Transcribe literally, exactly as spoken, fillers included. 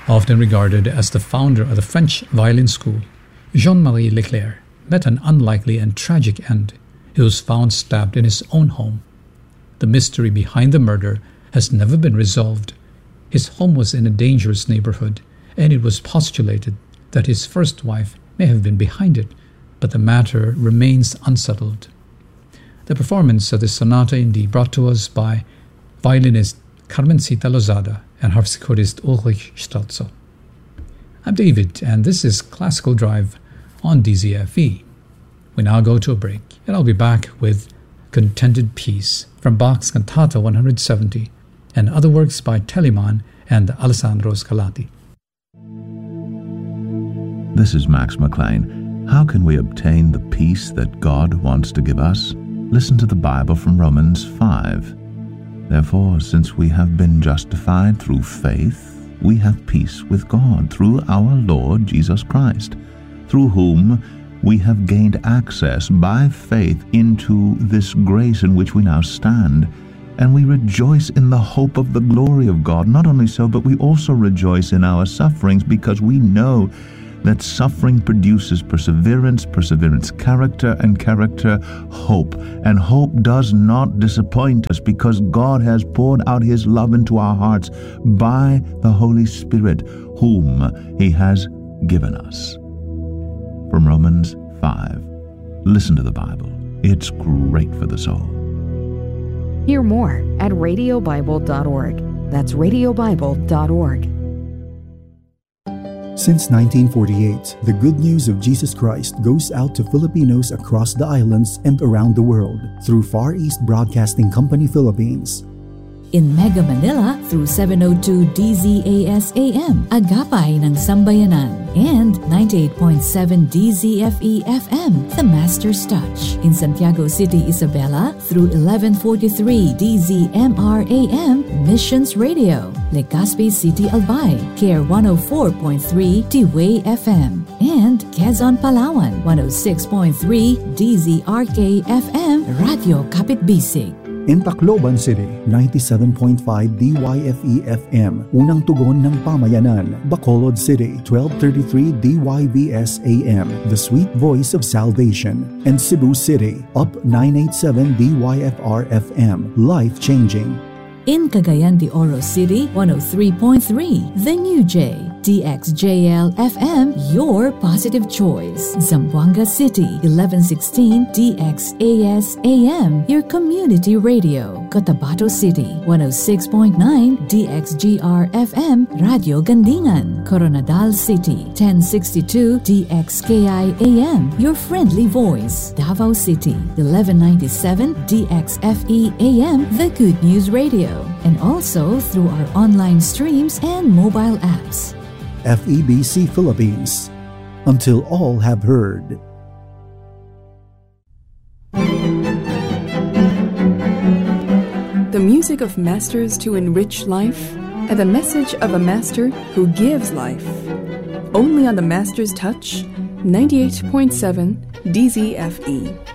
Often regarded as the founder of the French violin school, Jean-Marie Leclerc met an unlikely and tragic end. He was found stabbed in his own home. The mystery behind the murder has never been resolved. His home was in a dangerous neighborhood, and it was postulated that his first wife may have been behind it, but the matter remains unsettled. The performance of the Sonata in D brought to us by violinist Carmencita Lozada and harpsichordist Ulrich Stralzo. I'm David, and this is Classical Drive on D Z F E. We now go to a break, and I'll be back with Contented Peace from Bach's Cantata one seventy and other works by Telemann and Alessandro Scarlatti. This is Max McLean. How can we obtain the peace that God wants to give us? Listen to the Bible from Romans five. Therefore, since we have been justified through faith, we have peace with God through our Lord Jesus Christ, through whom we have gained access by faith into this grace in which we now stand, and we rejoice in the hope of the glory of God. Not only so, but we also rejoice in our sufferings, because we know that suffering produces perseverance, perseverance character, and character hope. And hope does not disappoint us, because God has poured out His love into our hearts by the Holy Spirit, whom He has given us. From Romans five. Listen to the Bible. It's great for the soul. Hear more at radio bible dot org. That's radio bible dot org. Since nineteen forty-eight, the good news of Jesus Christ goes out to Filipinos across the islands and around the world through Far East Broadcasting Company Philippines. In Mega Manila through seven oh two D Z A S A M, Agapay ng Sambayanan, and ninety-eight point seven D Z F E F M, The Master's Touch. In Santiago City, Isabela through eleven forty-three D Z M R A M, Missions Radio. Legazpi City, Albay, Care one oh four point three T-Way F M, and Quezon, Palawan, one oh six point three D Z R K F M, Radio Kapitbisig. In Tacloban City, ninety-seven point five D Y F E F M, Unang Tugon ng Pamayanan. Bacolod City, twelve thirty-three D Y V S A M, The Sweet Voice of Salvation. And Cebu City, Up nine eighty-seven D Y F R F M, Life Changing. In Cagayan de Oro City, one oh three point three, The New J, D X J L F M, Your Positive Choice. Zamboanga City, eleven sixteen D X A S A M, Your Community Radio. Cotabato City, one oh six point nine D X G R F M, Radio Gandingan. Coronadal City, ten sixty-two D X K I A M, Your Friendly Voice. Davao City, eleven ninety-seven D X F E A M, The Good News Radio. And also through our online streams and mobile apps. F E B C Philippines, until all have heard. The music of masters to enrich life, and the message of a master who gives life. Only on the Master's Touch, ninety-eight point seven D Z F E.